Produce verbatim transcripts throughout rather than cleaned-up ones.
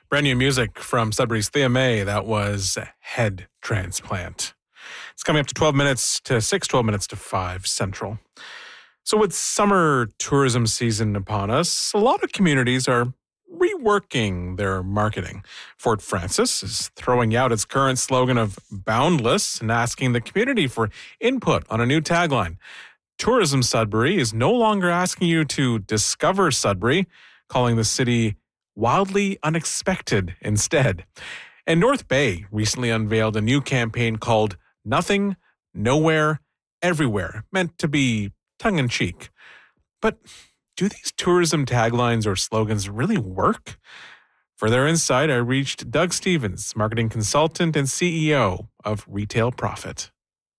Brand new music from Sudbury's Thea May. That was Head Transplant. It's coming up to twelve minutes to six, twelve minutes to five Central. So with summer tourism season upon us, a lot of communities are reworking their marketing. Fort Frances is throwing out its current slogan of Boundless and asking the community for input on a new tagline. Tourism Sudbury is no longer asking you to discover Sudbury, calling the city wildly unexpected instead. And North Bay recently unveiled a new campaign called Nothing, Nowhere, Everywhere, meant to be tongue-in-cheek. But do these tourism taglines or slogans really work? For their insight, I reached Doug Stevens, marketing consultant and C E O of Retail Profit.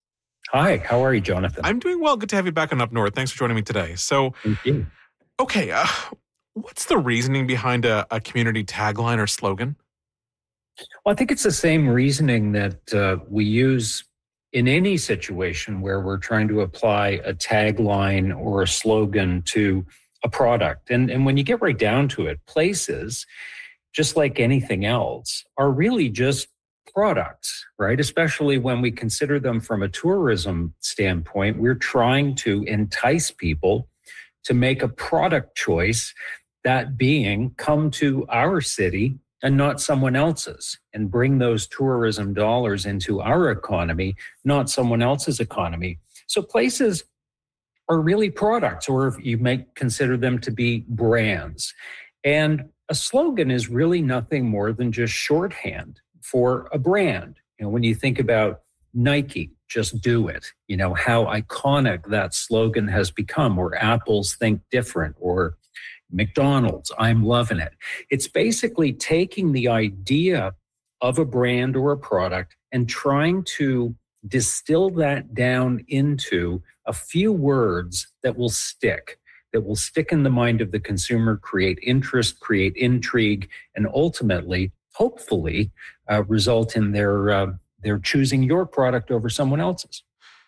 Hi, how are you, Jonathan? I'm doing well. Good to have you back on Up North. Thanks for joining me today. So, Thank you. Okay, uh, what's the reasoning behind a, a community tagline or slogan? Well, I think it's the same reasoning that uh, we use in any situation where we're trying to apply a tagline or a slogan to a product. And, and when you get right down to it, places, just like anything else, are really just products, right? Especially when we consider them from a tourism standpoint, we're trying to entice people to make a product choice, that being come to our city and not someone else's, and bring those tourism dollars into our economy, not someone else's economy. So places are really products, or you might consider them to be brands. And a slogan is really nothing more than just shorthand for a brand. You know, when you think about Nike, just do it, you know, how iconic that slogan has become, or Apple's Think Different, or McDonald's, I'm loving it. It's basically taking the idea of a brand or a product and trying to distill that down into a few words that will stick, that will stick in the mind of the consumer, create interest, create intrigue, and ultimately, hopefully, uh, result in their uh, their choosing your product over someone else's.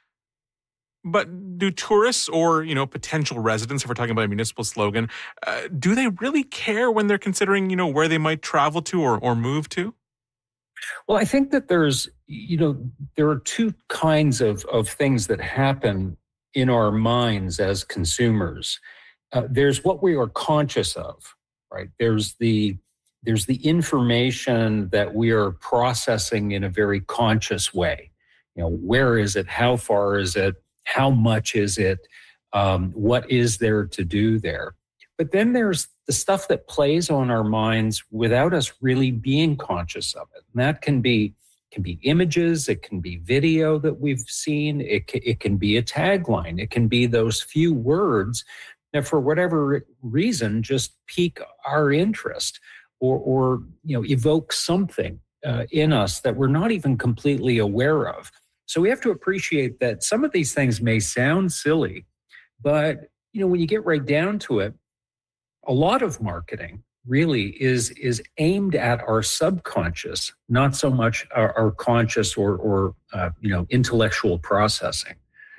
But do tourists or, you know, potential residents, if we're talking about a municipal slogan, uh, do they really care when they're considering, you know, where they might travel to or, or move to? Well, I think that there's, you know, there are two kinds of, of things that happen in our minds as consumers. Uh, there's what we are conscious of, right? There's the there's the information that we are processing in a very conscious way. You know, where is it? How far is it? How much is it? Um, what is there to do there? But then there's the stuff that plays on our minds without us really being conscious of it. And that can be can be images, it can be video that we've seen, it can, it can be a tagline, it can be those few words that for whatever reason just pique our interest or, or you know, evoke something uh, in us that we're not even completely aware of. So we have to appreciate that some of these things may sound silly, but you know, when you get right down to it, a lot of marketing really is is aimed at our subconscious, not so much our, our conscious or or uh, you know intellectual processing.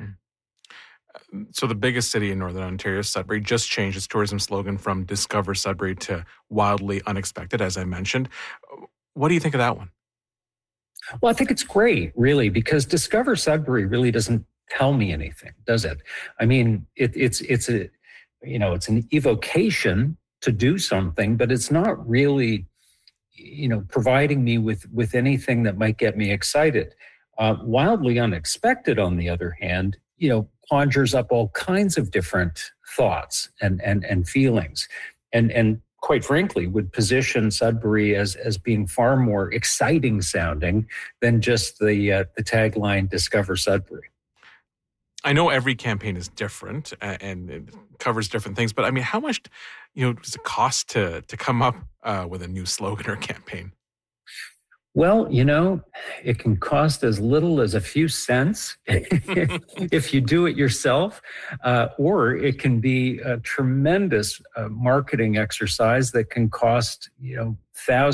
So the biggest city in Northern Ontario, Sudbury, just changed its tourism slogan from Discover Sudbury to Wildly Unexpected, as I mentioned. What do you think of that one? Well, I think it's great, really, because Discover Sudbury really doesn't tell me anything, does it? I mean, it, it's it's a you know it's an evocation to do something, but it's not really, you know, providing me with, with anything that might get me excited. Uh, Wildly Unexpected, on the other hand, you know, conjures up all kinds of different thoughts and and and feelings, and and quite frankly, would position Sudbury as as being far more exciting sounding than just the uh, the tagline "Discover Sudbury." I know every campaign is different and it covers different things, but I mean, how much, you know, does it cost to to come up uh, with a new slogan or campaign? Well, you know, it can cost as little as a few cents if you do it yourself, uh, or it can be a tremendous uh, marketing exercise that can cost, you know, thousands.